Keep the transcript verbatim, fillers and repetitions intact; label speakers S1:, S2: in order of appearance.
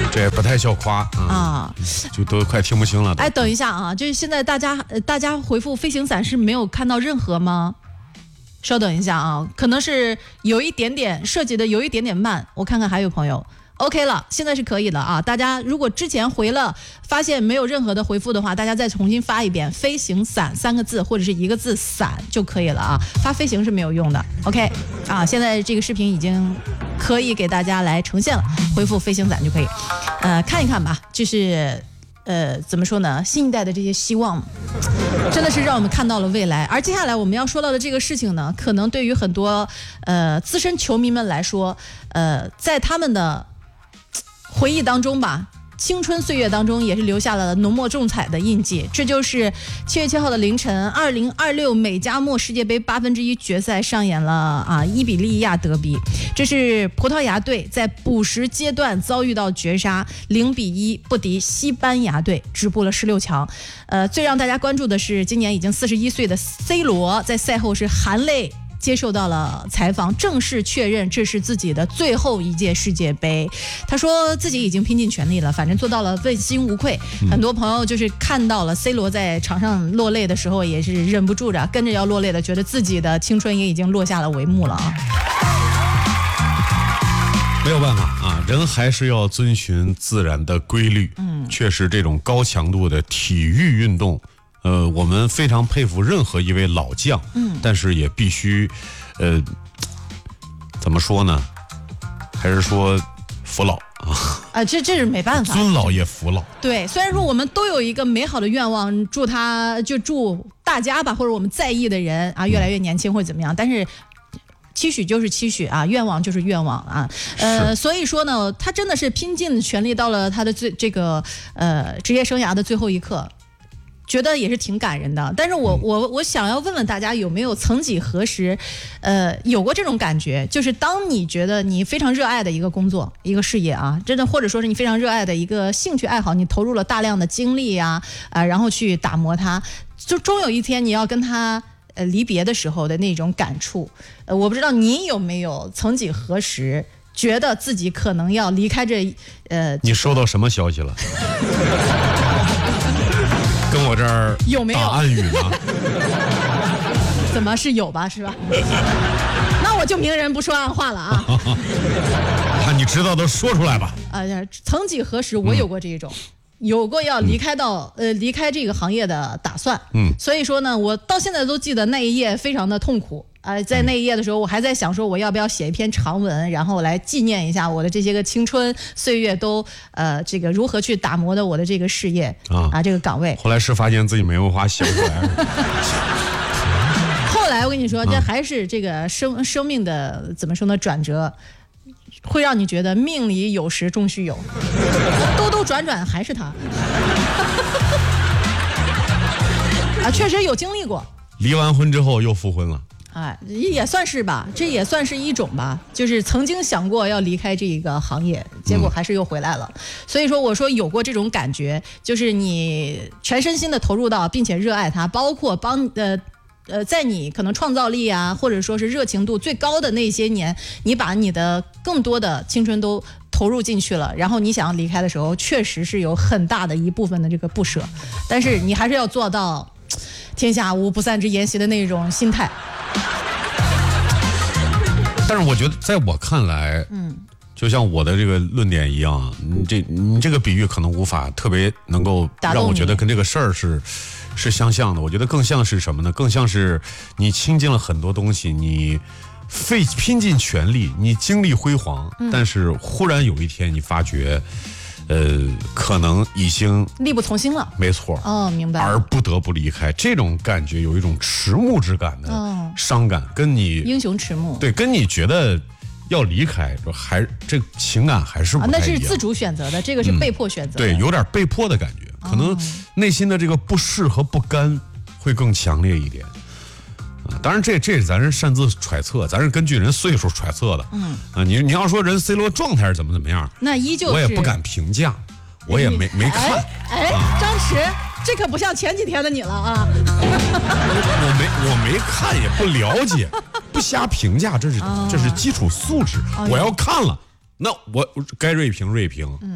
S1: 这也不太叫夸啊，
S2: 啊
S1: 就都快听不清了。
S2: 哎，等一下啊，就是现在大家呃大家回复飞行伞是没有看到任何吗？稍等一下啊，可能是有一点点设计的有一点点慢，我看看还有朋友。OK 了，现在是可以了啊！大家如果之前回了发现没有任何的回复的话，大家再重新发一遍"飞行伞"三个字或者是一个字"伞"就可以了啊。发飞行是没有用的。OK 啊，现在这个视频已经可以给大家来呈现了，回复"飞行伞"就可以。呃，看一看吧，就是呃怎么说呢？新一代的这些希望，真的是让我们看到了未来。而接下来我们要说到的这个事情呢，可能对于很多呃资深球迷们来说，呃，在他们的回忆当中吧，青春岁月当中也是留下了浓墨重彩的印记。这就是七月七号的凌晨，二零二六美加墨世界杯八分之一决赛上演了啊伊比利亚德比。这是葡萄牙队在补时阶段遭遇到绝杀，零比一不敌西班牙队，止步了十六强。呃，最让大家关注的是，今年已经四十一岁的 C 罗在赛后是含泪接受到了采访，正式确认这是自己的最后一届世界杯。他说自己已经拼尽全力了，反正做到了问心无愧。嗯、很多朋友就是看到了 C 罗在场上落泪的时候，也是忍不住着跟着要落泪的，觉得自己的青春也已经落下了帷幕了啊。
S1: 没有办法啊，人还是要遵循自然的规律。嗯，确实这种高强度的体育运动。呃，我们非常佩服任何一位老将，嗯，但是也必须，呃，怎么说呢？还是说服老啊？
S2: 啊，这这是没办法，
S1: 尊老也服老。
S2: 对，虽然说我们都有一个美好的愿望，祝他就祝大家吧，或者我们在意的人啊，越来越年轻或者怎么样，但是期许就是期许啊，愿望就是愿望啊，呃，所以说呢，他真的是拼尽全力到了他的最这个呃职业生涯的最后一刻。觉得也是挺感人的，但是我我我想要问问大家，有没有曾几何时，呃，有过这种感觉，就是当你觉得你非常热爱的一个工作、一个事业啊，真的或者说是你非常热爱的一个兴趣爱好，你投入了大量的精力啊，啊、呃，然后去打磨它，就终有一天你要跟它呃离别的时候的那种感触，呃，我不知道你有没有曾几何时觉得自己可能要离开这，呃，
S1: 你收到什么消息了？跟我这儿
S2: 有没有
S1: 打暗语呢？
S2: 怎么是有吧？是吧？那我就明人不说暗话了啊！
S1: 啊，你知道的说出来吧。
S2: 啊、呃，曾几何时，我有过这一种。嗯有过要离开到、嗯、呃离开这个行业的打算，嗯，所以说呢，我到现在都记得那一页非常的痛苦啊、呃，在那一页的时候，我还在想说我要不要写一篇长文，然后来纪念一下我的这些个青春岁月都呃这个如何去打磨的我的这个事业啊啊这个岗位。
S1: 后来是发现自己没文化写不出来。
S2: 后来我跟你说，这还是这个生生命的怎么说呢转折。会让你觉得命里有时终须有，兜兜转转还是他啊，确实有经历过。
S1: 离完婚之后又复婚了，
S2: 哎，也算是吧，这也算是一种吧，就是曾经想过要离开这个行业，结果还是又回来了。嗯、所以说，我说有过这种感觉，就是你全身心的投入到，并且热爱它，包括帮呃。呃，在你可能创造力啊，或者说是热情度最高的那些年，你把你的更多的青春都投入进去了，然后你想要离开的时候，确实是有很大的一部分的这个不舍，但是你还是要做到天下无不散之筵席的那种心态。
S1: 但是我觉得，在我看来，嗯。就像我的这个论点一样，你这你这个比喻可能无法特别能够让我觉得跟这个事儿是是相像的。我觉得更像是什么呢？更像是你倾尽了很多东西，你费拼尽全力，你精力辉煌，嗯、但是忽然有一天你发觉，呃，可能已经
S2: 力不从心了。
S1: 没错，
S2: 哦，明白。
S1: 而不得不离开，这种感觉有一种迟暮之感的伤感，哦、跟你
S2: 英雄迟暮，
S1: 对，跟你觉得。要离开，还这情感还是不太一样、啊、
S2: 那是自主选择的，这个是被迫选择的、
S1: 嗯、对，有点被迫的感觉，可能内心的这个不适和不甘会更强烈一点、啊、当然这这咱是擅自揣测，咱是根据人岁数揣测的。嗯啊，你你要说人 C 罗状态是怎么怎么样，
S2: 那依旧是
S1: 我也不敢评价，我也没没看。
S2: 哎，哎张弛，这可不像前几天的你了啊！
S1: 我没我没看，也不了解，不瞎评价，这是、哦、这是基础素质。哦、我要看了，那我该锐评锐评。嗯